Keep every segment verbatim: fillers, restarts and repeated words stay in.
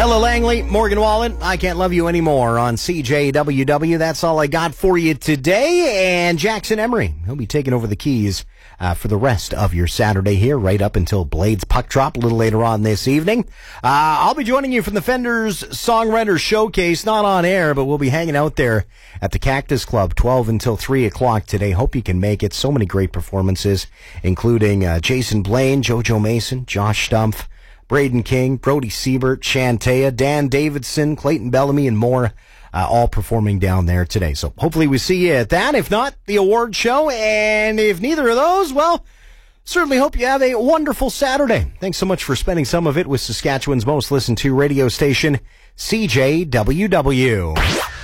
Ella Langley, Morgan Wallen, I Can't Love You Anymore on C J W W. That's all I got for you today. And Jackson Emery, he'll be taking over the keys uh, for the rest of your Saturday here, right up until Blades Puck Drop a little later on this evening. Uh, I'll be joining you from the Fenders Songwriter Showcase, not on air, but we'll be hanging out there at the Cactus Club, twelve until three o'clock today. Hope you can make it. So many great performances, including uh, Jason Blaine, JoJo Mason, Josh Stumpf, Braden King, Brody Siebert, Shantea, Dan Davidson, Clayton Bellamy, and more, uh, all performing down there today. So hopefully we see you at that. If not, the award show. And if neither of those, well, certainly hope you have a wonderful Saturday. Thanks so much for spending some of it with Saskatchewan's most listened to radio station, C J W W.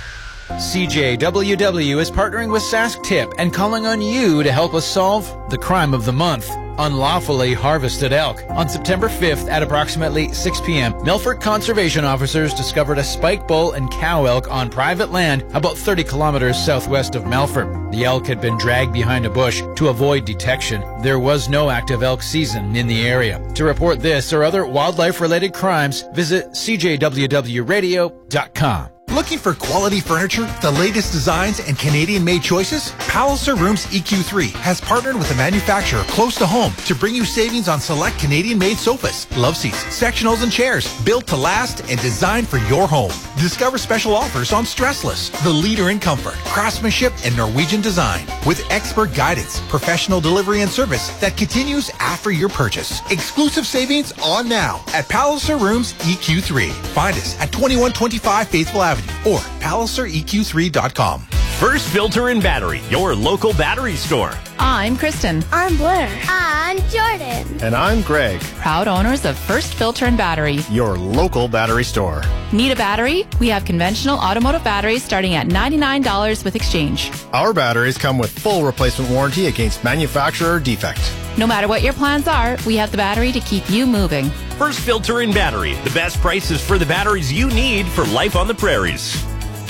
C J W W is partnering with Sask Tip and calling on you to help us solve the crime of the month, unlawfully harvested elk. On September fifth at approximately six p.m., Milford conservation officers discovered a spike bull and cow elk on private land about thirty kilometers southwest of Melfort. The elk had been dragged behind a bush to avoid detection. There was no active elk season in the area. To report this or other wildlife-related crimes, visit c j w w radio dot com. Looking for quality furniture, the latest designs, and Canadian-made choices? Palliser Rooms E Q three has partnered with a manufacturer close to home to bring you savings on select Canadian-made sofas, love seats, sectionals, and chairs built to last and designed for your home. Discover special offers on Stressless, the leader in comfort, craftsmanship, and Norwegian design, with expert guidance, professional delivery, and service that continues after your purchase. Exclusive savings on now at Palliser Rooms E Q three. Find us at twenty-one twenty-five Faithful Avenue or palliser e q three dot com. First Filter and Battery, your local battery store. I'm Kristen. I'm Blair. I'm Jordan. And I'm Greg. Proud owners of First Filter and Battery, your local battery store. Need a battery? We have conventional automotive batteries starting at ninety-nine dollars with exchange. Our batteries come with full replacement warranty against manufacturer defect. No matter what your plans are, we have the battery to keep you moving. First Filter and Battery, the best prices for the batteries you need for life on the prairies.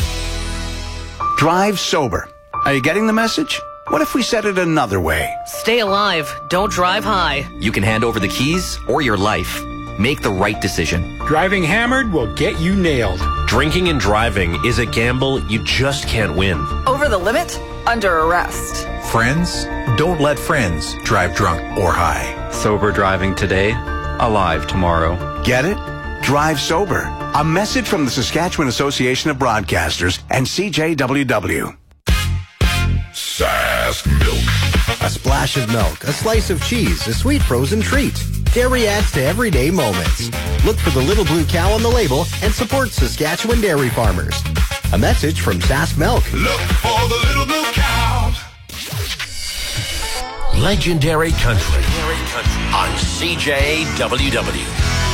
Drive sober. Are you getting the message? What if we said it another way? Stay alive. Don't drive high. You can hand over the keys or your life. Make the right decision. Driving hammered will get you nailed. Drinking and driving is a gamble you just can't win. Over the limit? Under arrest. Friends, don't let friends drive drunk or high. Sober driving today, alive tomorrow. Get it? Drive sober. A message from the Saskatchewan Association of Broadcasters and C J W W. Sask Milk. A splash of milk, a slice of cheese, a sweet frozen treat. Dairy adds to everyday moments. Look for the little blue cow on the label and support Saskatchewan dairy farmers. A message from Sask Milk. Look for the little blue cow. Legendary Country on C J W W.